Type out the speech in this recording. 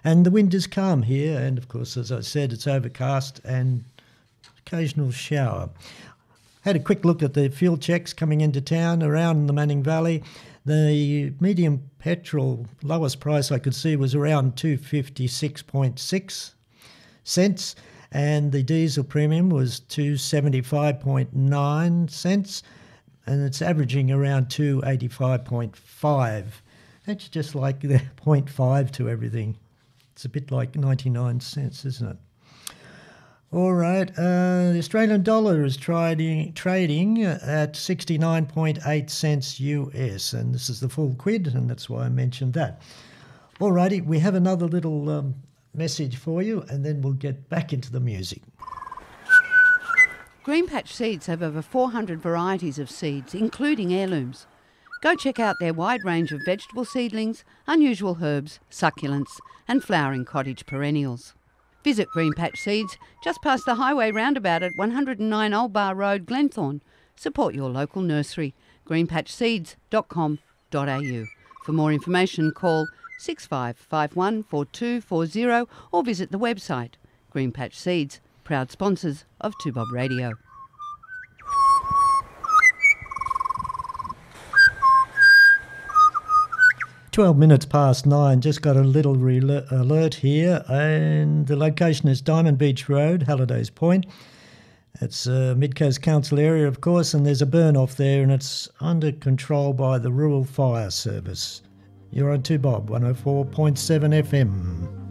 And the wind is calm here, and of course, as I said, it's overcast and occasional shower. Had a quick look at the fuel checks coming into town around the Manning Valley. The medium petrol lowest price I could see was around 256.6 cents, and the diesel premium was 275.9 cents, and it's averaging around 285.5. That's just like the 0.5 to everything. It's a bit like 99 cents, isn't it? All right, the Australian dollar is trading at 69.8 cents US, and this is the full quid, and that's why I mentioned that. All righty, we have another little message for you, and then we'll get back into the music. Greenpatch Seeds have over 400 varieties of seeds, including heirlooms. Go check out their wide range of vegetable seedlings, unusual herbs, succulents, and flowering cottage perennials. Visit Greenpatch Seeds just past the highway roundabout at 109 Old Bar Road, Glenthorne. Support your local nursery, greenpatchseeds.com.au. For more information, call 6551 4240 or visit the website. Greenpatch Seeds, proud sponsors of 2Bob Radio. 12 minutes past 9, just got a little alert here, and the location is Diamond Beach Road, Hallidays Point. It's a Mid-Coast Council area, of course, and there's a burn-off there, and it's under control by the Rural Fire Service. You're on 2Bob, 104.7 FM.